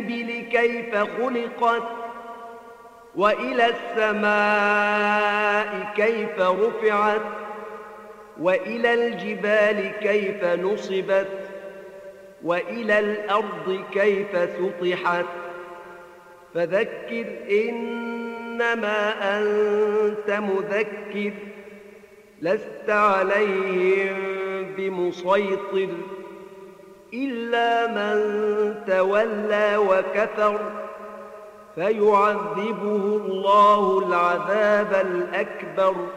الإبل كيف خلقت وإلى السماء كيف رفعت وإلى الجبال كيف نصبت وإلى الأرض كيف سطحت فذكر إنما أنت مذكر لست عليهم بمسيطر إلا من تولى وكفر فيعذبه الله العذاب الأكبر